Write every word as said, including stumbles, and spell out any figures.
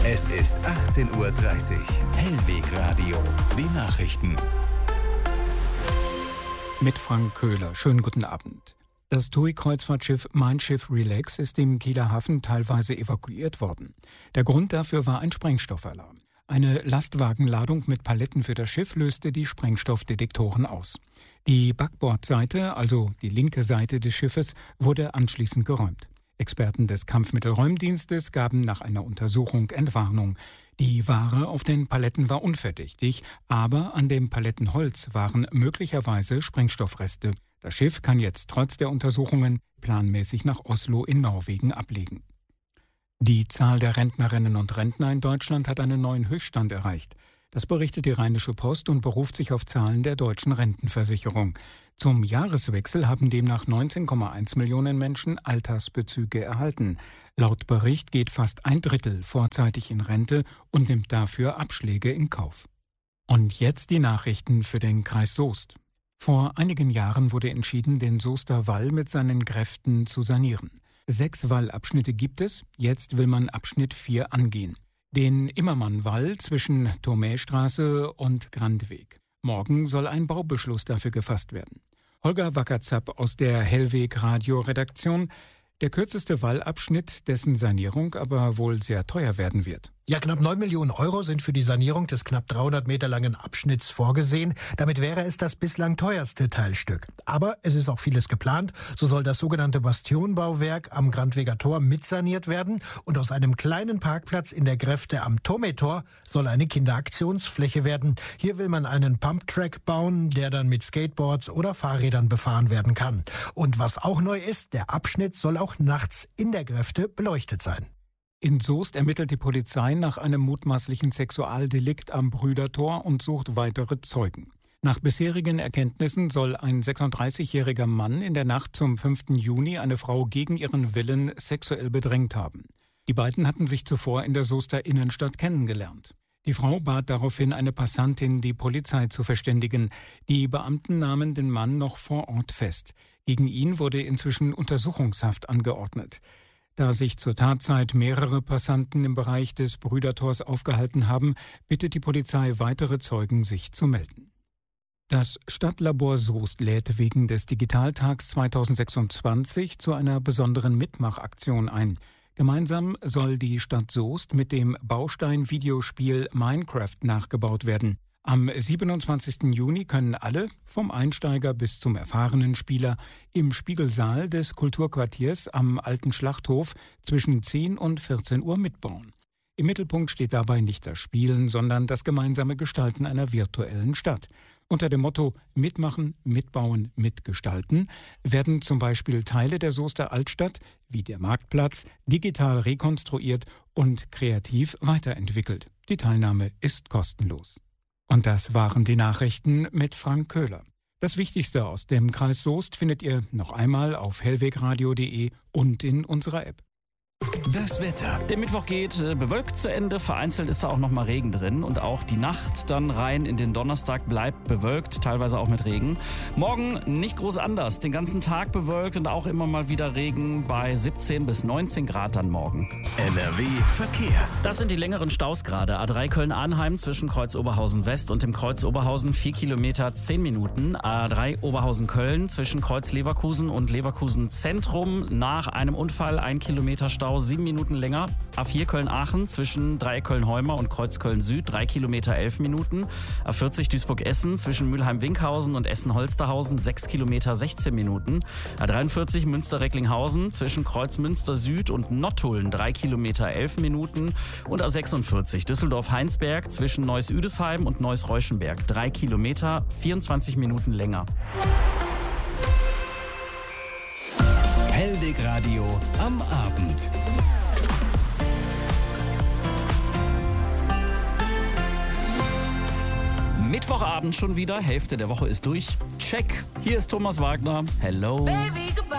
Es ist achtzehn Uhr dreißig. Hellweg Radio. Die Nachrichten. Mit Frank Köhler. Schönen guten Abend. Das T U I-Kreuzfahrtschiff Mein Schiff Relax ist im Kieler Hafen teilweise evakuiert worden. Der Grund dafür war ein Sprengstoffalarm. Eine Lastwagenladung mit Paletten für das Schiff löste die Sprengstoffdetektoren aus. Die Backbordseite, also die linke Seite des Schiffes, wurde anschließend geräumt. Experten des Kampfmittelräumdienstes gaben nach einer Untersuchung Entwarnung. Die Ware auf den Paletten war unverdächtig, aber an dem Palettenholz waren möglicherweise Sprengstoffreste. Das Schiff kann jetzt trotz der Untersuchungen planmäßig nach Oslo in Norwegen ablegen. Die Zahl der Rentnerinnen und Rentner in Deutschland hat einen neuen Höchststand erreicht. Das berichtet die Rheinische Post und beruft sich auf Zahlen der deutschen Rentenversicherung. Zum Jahreswechsel haben demnach neunzehn Komma eins Millionen Menschen Altersbezüge erhalten. Laut Bericht geht fast ein Drittel vorzeitig in Rente und nimmt dafür Abschläge in Kauf. Und jetzt die Nachrichten für den Kreis Soest. Vor einigen Jahren wurde entschieden, den Soester Wall mit seinen Gräften zu sanieren. Sechs Wallabschnitte gibt es, jetzt will man Abschnitt vier angehen. Den Immermannwall zwischen Thomästraße und Grandweg. Morgen soll ein Baubeschluss dafür gefasst werden. Holger Wackerzapp aus der Hellweg Radio Redaktion. Der kürzeste Wallabschnitt, dessen Sanierung aber wohl sehr teuer werden wird. Ja, knapp neun Millionen Euro sind für die Sanierung des knapp dreihundert Meter langen Abschnitts vorgesehen. Damit wäre es das bislang teuerste Teilstück. Aber es ist auch vieles geplant. So soll das sogenannte Bastionbauwerk am Grandweger Tor mitsaniert werden. Und aus einem kleinen Parkplatz in der Gräfte am Thometor soll eine Kinderaktionsfläche werden. Hier will man einen Pumptrack bauen, der dann mit Skateboards oder Fahrrädern befahren werden kann. Und was auch neu ist, der Abschnitt soll auch nachts in der Gräfte beleuchtet sein. In Soest ermittelt die Polizei nach einem mutmaßlichen Sexualdelikt am Brüdertor und sucht weitere Zeugen. Nach bisherigen Erkenntnissen soll ein sechsunddreißigjähriger Mann in der Nacht zum fünften Juni eine Frau gegen ihren Willen sexuell bedrängt haben. Die beiden hatten sich zuvor in der Soester Innenstadt kennengelernt. Die Frau bat daraufhin eine Passantin, die Polizei zu verständigen. Die Beamten nahmen den Mann noch vor Ort fest. Gegen ihn wurde inzwischen Untersuchungshaft angeordnet. Da sich zur Tatzeit mehrere Passanten im Bereich des Brüdertors aufgehalten haben, bittet die Polizei weitere Zeugen, sich zu melden. Das Stadtlabor Soest lädt wegen des Digitaltags zweitausendsechsundzwanzig zu einer besonderen Mitmachaktion ein. Gemeinsam soll die Stadt Soest mit dem Baustein-Videospiel Minecraft nachgebaut werden. Am siebenundzwanzigsten Juni können alle, vom Einsteiger bis zum erfahrenen Spieler, im Spiegelsaal des Kulturquartiers am Alten Schlachthof zwischen zehn und vierzehn Uhr mitbauen. Im Mittelpunkt steht dabei nicht das Spielen, sondern das gemeinsame Gestalten einer virtuellen Stadt. Unter dem Motto Mitmachen, Mitbauen, Mitgestalten werden zum Beispiel Teile der Soester Altstadt, wie der Marktplatz, digital rekonstruiert und kreativ weiterentwickelt. Die Teilnahme ist kostenlos. Und das waren die Nachrichten mit Frank Köhler. Das Wichtigste aus dem Kreis Soest findet ihr noch einmal auf hellwegradio punkt de und in unserer App. Das Wetter. Der Mittwoch geht äh, bewölkt zu Ende, vereinzelt ist da auch noch mal Regen drin und auch die Nacht dann rein in den Donnerstag bleibt bewölkt, teilweise auch mit Regen. Morgen nicht groß anders, den ganzen Tag bewölkt und auch immer mal wieder Regen bei siebzehn bis neunzehn Grad dann morgen. N R W Verkehr. Das sind die längeren Staus gerade. A drei Köln-Arnheim zwischen Kreuz Oberhausen West und dem Kreuz Oberhausen vier Kilometer zehn Minuten. A drei Oberhausen-Köln zwischen Kreuz Leverkusen und Leverkusen Zentrum nach einem Unfall ein Kilometer Stau. sieben Minuten länger. A vier Köln-Aachen zwischen Dreieck Köln-Heumer und Kreuz Köln-Süd, drei Kilometer elf Minuten. A vierzig Duisburg-Essen zwischen Mülheim-Winkhausen und Essen-Holsterhausen, sechs Kilometer sechzehn Minuten. A dreiundvierzig Münster-Recklinghausen zwischen Kreuz Münster-Süd und Nottuln, drei Kilometer elf Minuten. Und A sechsundvierzig Düsseldorf-Heinsberg zwischen Neuss-Üdesheim und Neuss-Reuschenberg, drei Kilometer, vierundzwanzig Minuten länger. Hellweg Radio am Abend. Mittwochabend schon wieder, Hälfte der Woche ist durch. Check. Hier ist Thomas Wagner. Hello. Baby, goodbye.